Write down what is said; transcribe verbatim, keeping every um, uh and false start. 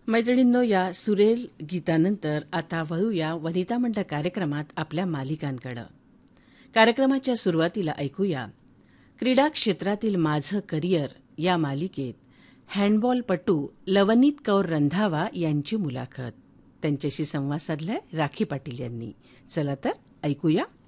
मैत्रिणींनो, या सुरेल गीतानंतर आता वळूया वनिता मंडळ कार्यक्रमात आपल्या मालिकांकडे. कार्यक्रमाच्या सुरुवातीला ऐकूया क्रीडा क्षेत्रातील माझं करिअर या मालिकेत हँडबॉलपटू लवनीत कौर रंधावा यांची मुलाखत. त्यांच्याशी संवाद साधलाय राखी पाटील यांनी. चला तर ऐकूया.